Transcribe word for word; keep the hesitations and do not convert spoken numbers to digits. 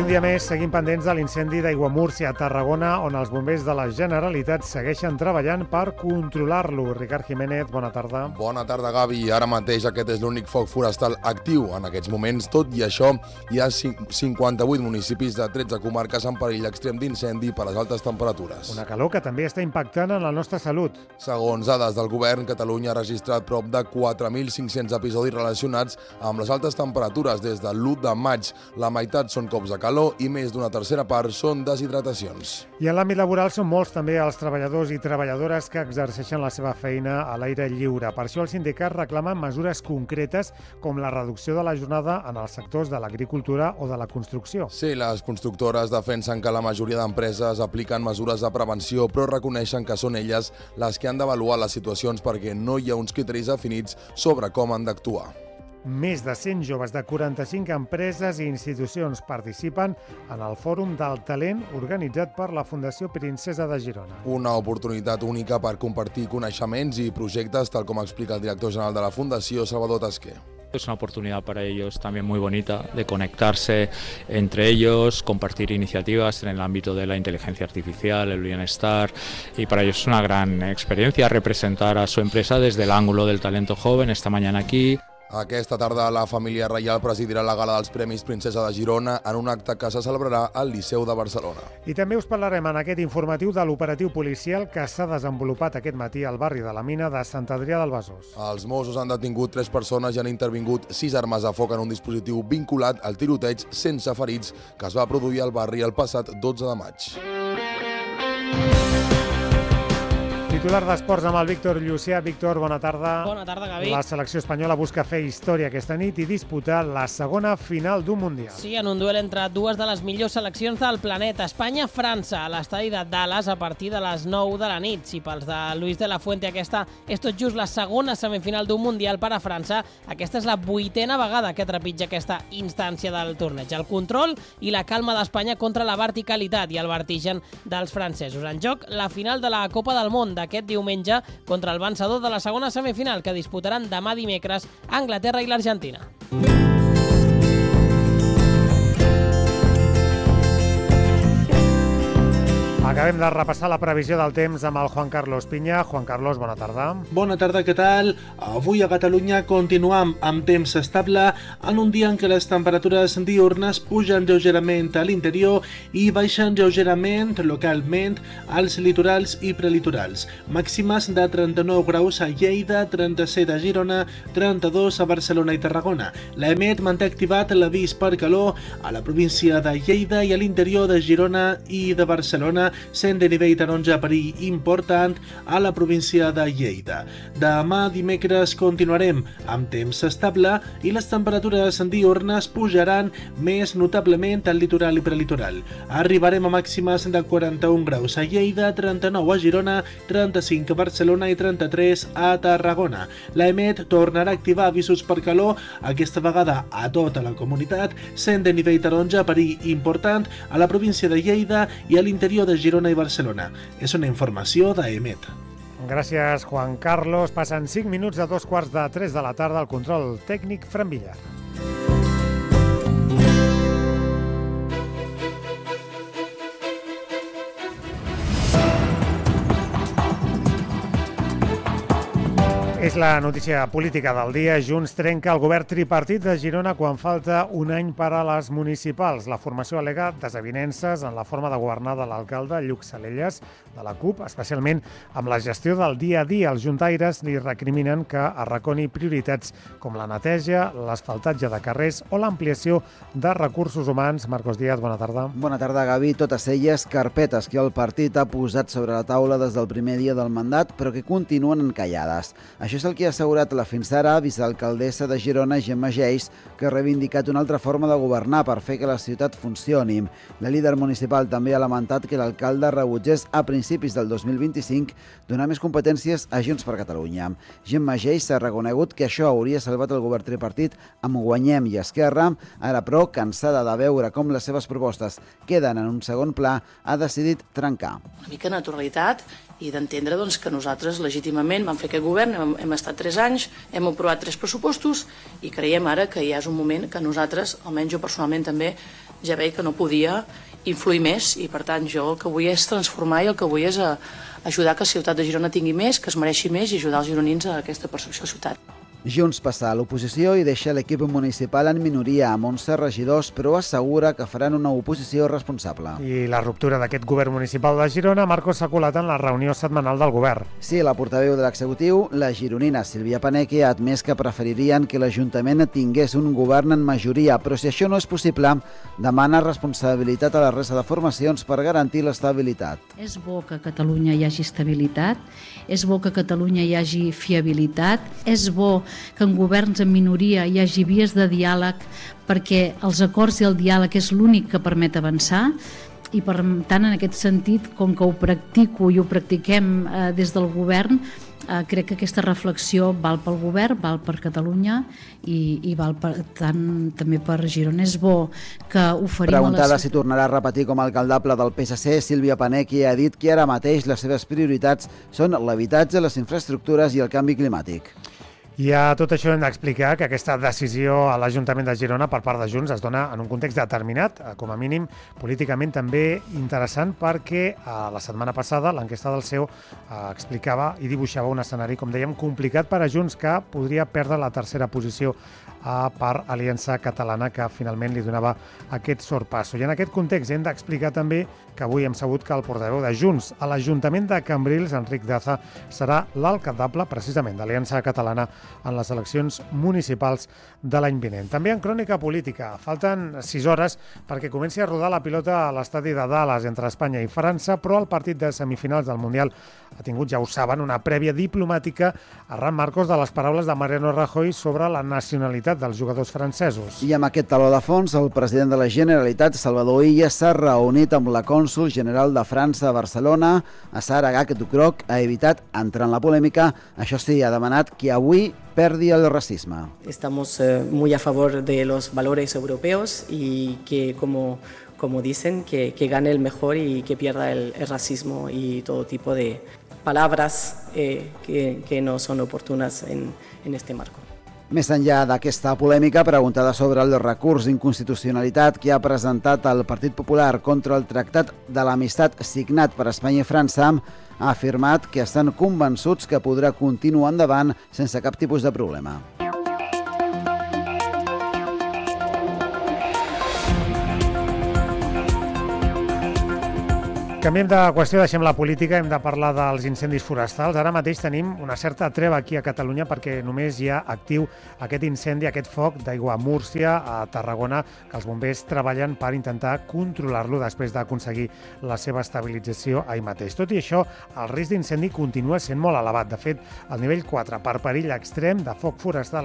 un dia més seguim pendents de l'incendi d'Aiguamúrcia a Tarragona, on els bombers de la Generalitat segueixen treballant per controlar-lo. Ricard Jiménez, bona tarda. Bona tarda, Gavi. Ara mateix aquest és l'únic foc forestal actiu en aquests moments. Tot i això, hi ha cinquanta-vuit municipis de tretze comarques en perill extrem d'incendi per les altes temperatures. Una calor que també està impactant en la nostra salut. Segons dades del govern, Catalunya ha registrat prop de quatre mil cinc-cents episodis relacionats amb les altes temperatures des de l'u de maig. La meitat són cops de calor i més d'una tercera part són deshidratacions. I en l'àmbit laboral són molts també els treballadors i treballadores que exerceixen la seva feina a l'aire lliure. Per això els sindicats reclamen mesures concretes com la reducció de la jornada en els sectors de l'agricultura o de la construcció. Sí, les constructores defensen que la majoria d'empreses apliquen mesures de prevenció, però reconeixen que són elles les que han d'avaluar les situacions perquè no hi ha uns criteris definits sobre com han d'actuar. Més de cent joves de quaranta-cinc empreses i institucions participen en el Fòrum del Talent organitzat per la Fundació Princesa de Girona. Una oportunitat única per compartir coneixements i projectes, tal com explica el director general de la Fundació, Salvador Tasquer. Es una oportunidad para ellos también muy bonita de conectarse entre ellos, compartir iniciativas en el ámbito de la inteligencia artificial, el bienestar, y para ellos es una gran experiencia representar a su empresa desde el ángulo del talento joven esta mañana aquí. Aquesta tarda la família reial presidirà la gala dels Premis Princesa de Girona en un acte que se celebrarà al Liceu de Barcelona. I també us parlarem en aquest informatiu de l'operatiu policial que s'ha desenvolupat aquest matí al barri de la Mina de Sant Adrià del Besòs. Els Mossos han detingut tres persones i han intervingut sis armes de foc en un dispositiu vinculat al tiroteig sense ferits que es va produir al barri el passat dotze de maig. Titular d'Esports amb el Víctor Llucià. Víctor, bona tarda. Bona tarda, Gavi. La selecció espanyola busca fer història aquesta nit i disputar la segona final d'un Mundial. Sí, en un duel entre dues de les millors seleccions del planeta, Espanya-França, a l'estadi de Dallas a partir de les nou de la nit. Si pels de Luis de la Fuente aquesta és tot just la segona semifinal d'un Mundial per a França, aquesta és la vuitena vegada que trepitja aquesta instància del torneig. El control i la calma d'Espanya contra la verticalitat i el vertigen dels francesos. En joc, la final de la Copa del Món aquest diumenge contra el vencedor de la segona semifinal que disputaran demà dimecres Anglaterra i l'Argentina. Acabem de repassar la previsió del temps amb el Juan Carlos Piña. Juan Carlos, bona tarda. Bona tarda, què tal? Avui a Catalunya continuem amb temps estable en un dia en què les temperatures diurnes pugen lleugerament a l'interior i baixen lleugerament localment als litorals i prelitorals. Màximes de trenta-nou graus a Lleida, trenta-set a Girona, trenta-dos a Barcelona i Tarragona. L'EMET manté activat l'avís per calor a la província de Lleida i a l'interior de Girona i de Barcelona, sent de nivell taronja perill important a la província de Lleida. Demà dimecres continuarem amb temps estable i les temperatures diurnes pujaran més notablement al litoral i prelitoral. Arribarem a màximes de quaranta-un graus a Lleida, trenta-nou a Girona, trenta-cinc a Barcelona i trenta-tres a Tarragona. L'EMET tornarà a activar avisos per calor, aquesta vegada a tota la comunitat, sent de nivell taronja perill important a la província de Lleida i a l'interior de Girona i Barcelona. És una informació d'EMET. Gràcies, Juan Carlos. Passen cinc minuts de dos quarts de tres de la tarda al control tècnic Fran Villar. És la notícia política del dia. Junts trenca el govern tripartit de Girona quan falta un any per a les municipals. La formació al·lega desavinences en la forma de governar de l'alcalde Lluc Salelles de la CUP, especialment amb la gestió del dia a dia. Els juntaires li recriminen que arraconi prioritats com la neteja, l'asfaltatge de carrers o l'ampliació de recursos humans. Marcos Díaz, bona tarda. Bona tarda, Gavi. Totes elles carpetes que el partit ha posat sobre la taula des del primer dia del mandat, però que continuen encallades. Això és el que ha assegurat la fins ara vicealcaldessa de Girona, Gemma Geis, que ha reivindicat una altra forma de governar per fer que la ciutat funcioni. La líder municipal també ha lamentat que l'alcalde rebutgés a principis del dos mil vint-i-cinc donar més competències a Junts per Catalunya. Gemma Geis ha reconegut que això hauria salvat el govern tripartit amb Guanyem i Esquerra, ara però, cansada de veure com les seves propostes queden en un segon pla, ha decidit trencar. Una mica naturalitat i d'entendre doncs, que nosaltres legítimament vam fer aquest govern, hem, hem estat tres anys, hem aprovat tres pressupostos i creiem ara que ja és un moment que nosaltres, almenys jo personalment també, ja veig que no podia influir més i per tant jo el que vull és transformar i el que vull és a, ajudar que la ciutat de Girona tingui més, que es mereixi més i ajudar els gironins a aquesta percepció de ciutat. Junts passa a l'oposició i deixa l'equip municipal en minoria amb onze regidors, però assegura que faran una oposició responsable. I la ruptura d'aquest govern municipal de Girona, Marcos, s'ha colat en la reunió setmanal del govern. Sí, la portaveu de l'executiu, la gironina Sílvia Paneque, ha admès que preferirien que l'Ajuntament tingués un govern en majoria, però si això no és possible, demana responsabilitat a la resta de formacions per garantir l'estabilitat. És bo que a Catalunya hi hagi estabilitat, és bo que a Catalunya hi hagi fiabilitat, és bo que en governs en minoria hi hagi vies de diàleg perquè els acords i el diàleg és l'únic que permet avançar i per tant en aquest sentit, com que ho practico i ho practiquem eh, des del govern, eh, crec que aquesta reflexió val pel govern, val per Catalunya i, i val per tant també per Girona. És bo que oferim... Preguntada a les... si tornarà a repetir com a alcaldable del P S C, Sílvia Paneque ha dit que ara mateix les seves prioritats són l'habitatge, les infraestructures i el canvi climàtic. I a tot això hem d'explicar que aquesta decisió a l'Ajuntament de Girona per part de Junts es dona en un context determinat, com a mínim políticament també interessant, perquè la setmana passada l'enquesta del C E O explicava i dibuixava un escenari, com dèiem, complicat per a Junts, que podria perdre la tercera posició per Aliança Catalana, que finalment li donava aquest sorpasso. I en aquest context hem d'explicar també que avui hem sabut que el portaveu de Junts a l'Ajuntament de Cambrils, Enric Daza, serà l'alcaldable precisament d'Aliança Catalana en les eleccions municipals de l'any vinent. També en crònica política. Falten sis hores perquè comenci a rodar la pilota a l'estadi de Dallas entre Espanya i França, però el partit de semifinals del Mundial ha tingut, ja ho saben, una prèvia diplomàtica arran, Marcos, de les paraules de Mariano Rajoy sobre la nacionalitat dels jugadors francesos. I amb aquest taló de fons, el president de la Generalitat, Salvador Illa, s'ha reunit amb la cònsol general de França a Barcelona, a Sara Gacke-Ducroc, ha evitat entrar en la polèmica. Això sí, ha demanat que avui perdi el racisme. Estamos eh, muy a favor de los valores europeos y que, como, como dicen, que, que gane el mejor y que pierda el, el racismo y todo tipo de palabras eh, que, que no son oportunas en, en este marco. Més enllà d'aquesta polèmica, preguntada sobre el recurs d'inconstitucionalitat que ha presentat el Partit Popular contra el Tractat de l'Amistat signat per Espanya i França, ha afirmat que estan convençuts que podrà continuar endavant sense cap tipus de problema. Canviem de qüestió, deixem la política, hem de parlar dels incendis forestals. Ara mateix tenim una certa treva aquí a Catalunya perquè només hi ha actiu aquest incendi, aquest foc d'aigua a Múrcia, a Tarragona, que els bombers treballen per intentar controlar-lo després d'aconseguir la seva estabilització ahir mateix. Tot i això, el risc d'incendi continua sent molt elevat. De fet, el nivell quatre per perill extrem de foc forestal